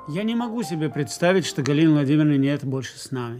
Я не могу себе представить, что Галины Владимировны нет больше с нами.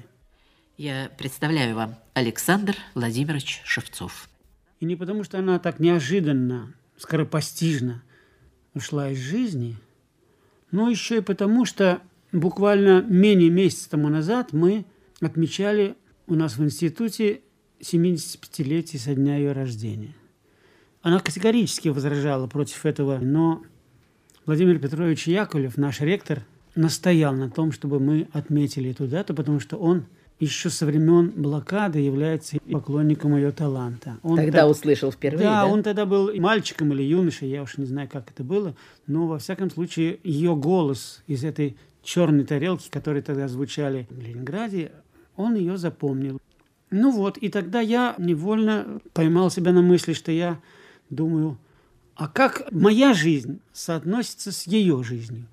Я представляю вам Александр Владимирович Шевцов. И не потому, что она так неожиданно, скоропостижно ушла из жизни, но еще и потому, что буквально менее месяца тому назад мы отмечали у нас в институте 75-летие со дня ее рождения. Она категорически возражала против этого, но Владимир Петрович Яковлев, наш ректор, настоял на том, чтобы мы отметили эту дату, потому что он еще со времен блокады является поклонником ее таланта. Он Тогда услышал впервые, да? Да, он тогда был мальчиком или юношей, я уж не знаю, как это было, но во всяком случае ее голос из этой черной тарелки, которые тогда звучали в Ленинграде, он ее запомнил. Ну вот, и тогда я невольно поймал себя на мысли, что я думаю, а как моя жизнь соотносится с ее жизнью?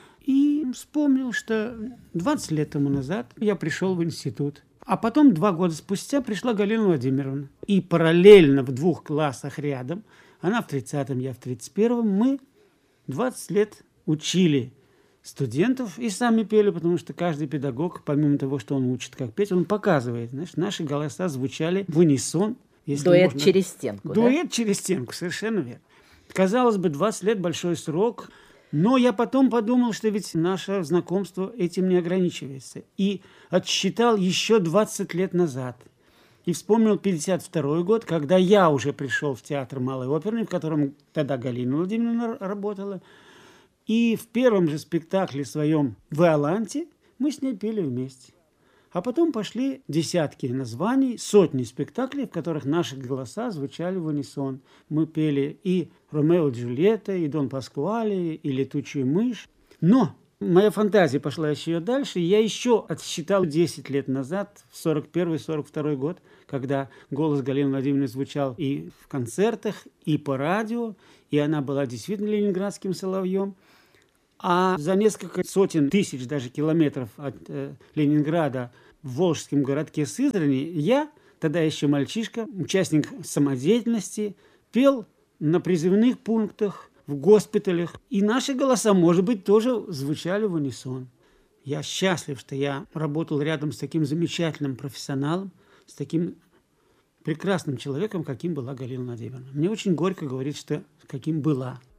И вспомнил, что 20 лет тому назад я пришел в институт, а потом 2 года спустя пришла Галина Владимировна. И параллельно в 2 классах рядом, она в 30-м, я в 31-м, мы 20 лет учили студентов и сами пели, потому что каждый педагог, помимо того, что он учит, как петь, он показывает. Знаешь, наши голоса звучали в унисон. Дуэт через стенку, Дуэт через стенку, совершенно верно. Казалось бы, 20 лет – большой срок, но я потом подумал, что ведь наше знакомство этим не ограничивается. И отсчитал еще 20 лет назад. И вспомнил 52-й год, когда я уже пришел в театр Малой оперный, в котором тогда Галина Владимировна работала. И в первом же спектакле своем в Иоланте мы с ней пели вместе. А потом пошли десятки названий, сотни спектаклей, в которых наши голоса звучали в унисон. Мы пели и «Ромео и Джульетта», и «Дон Паскуале», и «Летучую мышь». Но моя фантазия пошла еще дальше. Я еще отсчитал 10 лет назад, в 41-42 год, когда голос Галины Владимировны звучал и в концертах, и по радио, и она была действительно ленинградским соловьем. А за несколько сотен тысяч даже километров от Ленинграда в волжском городке Сызрани я, тогда еще мальчишка, участник самодеятельности, пел на призывных пунктах, в госпиталях. И наши голоса, может быть, тоже звучали в унисон. Я счастлив, что я работал рядом с таким замечательным профессионалом, с таким прекрасным человеком, каким была Галина Владимировна. Мне очень горько говорить, что каким была.